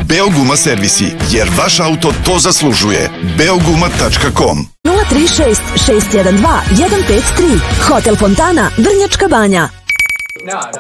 Beoguma servisi, jer vaš auto to zaslužuje. Beoguma.com 036 612 153 Hotel Fontana, Vrnjačka Banja.